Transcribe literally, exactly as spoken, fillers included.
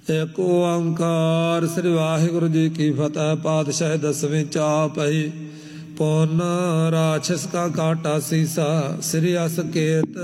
एक ओंकार। श्री वाहिगुरु जी की फतेह। पातशाह दसवीं चापई। पुन राक्षस का काटा सीसा। श्री असकेत